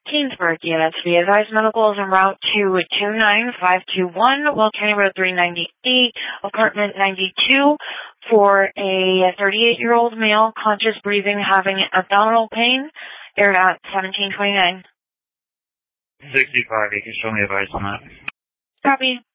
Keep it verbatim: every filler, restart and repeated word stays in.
Keensburg units. The advised medical is en route to two nine five two one, Will County Road three ninety-eight, apartment ninety-two, for a thirty-eight-year-old male, conscious breathing, having abdominal pain. They're at seventeen twenty-nine. sixty-five, you can show me advice on that. Copy.